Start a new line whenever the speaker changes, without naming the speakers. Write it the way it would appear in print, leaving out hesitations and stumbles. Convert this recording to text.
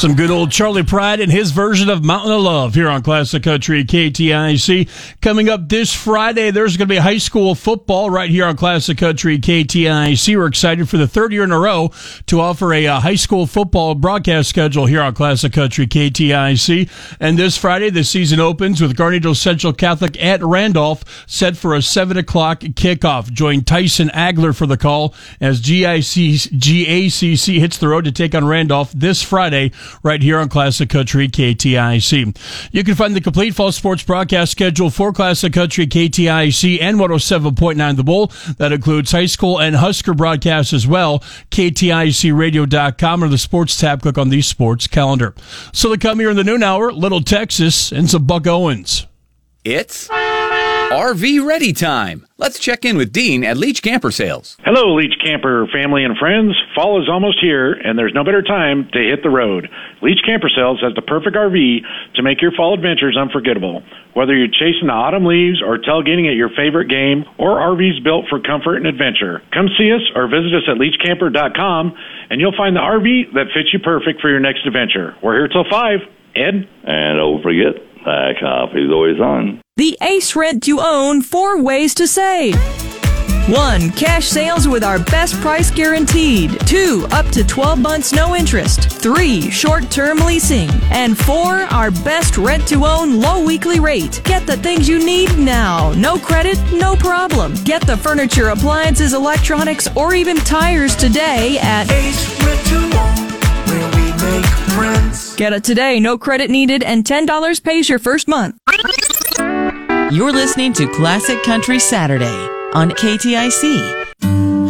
Some good old Charlie Pride and his version of Mountain of Love here on Classic Country KTIC. Coming up this Friday, there's going to be high school football right here on Classic Country KTIC. We're excited for the third year in a row to offer a high school football broadcast schedule here on Classic Country KTIC. And this Friday, the season opens with Garnado Central Catholic at Randolph, set for a 7 o'clock kickoff. Join Tyson Agler for the call as GACC hits the road to take on Randolph this Friday right here on Classic Country KTIC. You can find the complete fall sports broadcast schedule for Classic Country KTIC and 107.9 The Bull. That includes high school and Husker broadcasts as well. KTICradio.com or the sports tab. Click on the sports calendar. So to come here in the noon hour, Little Texas and some Buck Owens.
It's RV Ready time. Let's check in with Dean at Leach Camper Sales.
Hello, Leach Camper family and friends. Fall is almost here, and there's no better time to hit the road. Leach Camper Sales has the perfect RV to make your fall adventures unforgettable. Whether you're chasing the autumn leaves or tailgating at your favorite game, or RVs built for comfort and adventure, come see us or visit us at leachcamper.com, and you'll find the RV that fits you perfect for your next adventure. We're here till 5. Ed?
And don't forget, that coffee's always on.
The Ace Rent to Own 4 ways to save. 1. Cash sales with our best price guaranteed. 2. Up to 12 months no interest. 3. Short-term leasing. And 4. Our best rent-to-own low weekly rate. Get the things you need now. No credit, no problem. Get the furniture, appliances, electronics, or even tires today at
Ace Rent to Own, where we make friends.
Get it today, no credit needed, and $10 pays your first month.
You're listening to Classic Country Saturday on KTIC.